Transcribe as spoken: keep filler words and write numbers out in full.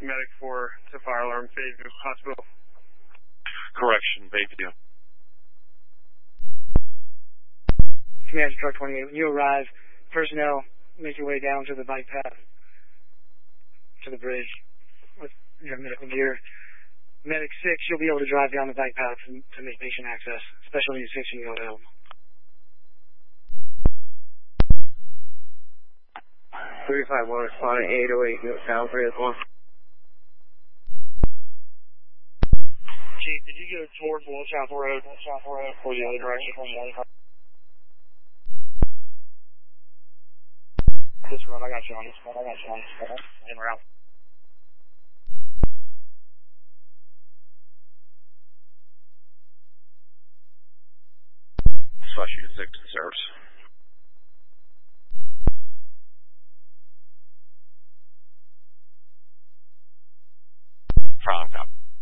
medic four to fire alarm, Bayview Hospital. Correction, Bayview. Command Truck twenty-eight, when you arrive, personnel, make your way down to the bike path, to the bridge with your medical gear. Medic six, you'll be able to drive down the bike path to, to make patient access. Specialty six, you can go to help. thirty-five one responding eight oh eight, sound three oh one. Chief, did you go towards Old Chapel Road, Old Chapel Road, or the other direction from the other car? This road, I got you on this one, I got you on this one. And we're out. Specialty six serves. Front up.